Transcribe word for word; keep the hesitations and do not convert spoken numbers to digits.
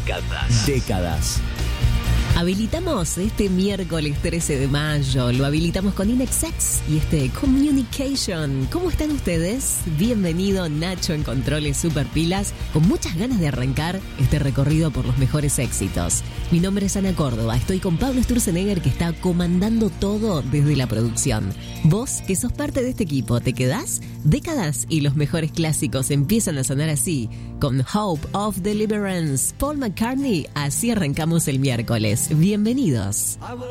Décadas. Décadas. Habilitamos este miércoles trece de mayo, lo habilitamos con Inexex y este Communication. ¿Cómo están ustedes? Bienvenido Nacho en Controles Super Pilas, con muchas ganas de arrancar este recorrido por los mejores éxitos. Mi nombre es Ana Córdoba, estoy con Pablo Sturzenegger, que está comandando todo desde la producción. Vos, que sos parte de este equipo, ¿te quedás? Décadas y los mejores clásicos empiezan a sonar así, con Hope of Deliverance, Paul McCartney. Así arrancamos el miércoles. Bienvenidos.